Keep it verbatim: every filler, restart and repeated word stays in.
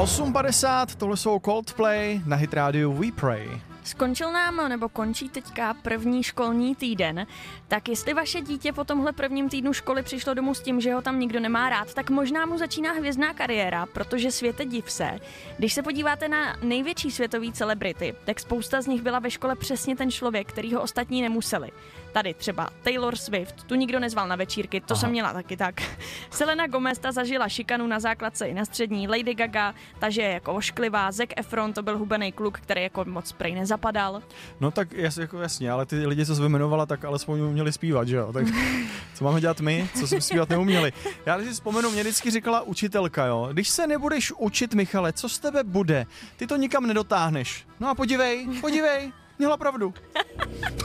osm padesát, tohle jsou Coldplay na Hit rádiu We Pray. Skončil nám, nebo končí teďka první školní týden, tak jestli vaše dítě po tomhle prvním týdnu školy přišlo domů s tím, že ho tam nikdo nemá rád, tak možná mu začíná hvězdná kariéra, protože světe div se. Když se podíváte na největší světový celebrity, tak spousta z nich byla ve škole přesně ten člověk, který ho ostatní nemuseli. Tady třeba Taylor Swift, tu nikdo nezval na večírky, to Aha. jsem měla taky tak. Selena Gomez, ta zažila šikanu na základce i na střední, Lady Gaga, ta že je jako ošklivá, Zac Efron, to byl hubený kluk, který jako moc prej nezapadal. No tak jas, jako jasně, ale ty lidi, co jsi vyjmenovala, tak alespoň uměli zpívat, že jo? Tak co máme dělat my, co jsme zpívat neuměli? Já když si vzpomenu, mě vždycky říkala učitelka, jo, když se nebudeš učit, Michale, co z tebe bude? Ty to nikam nedotáhneš. No a podívej, podívej, měla pravdu.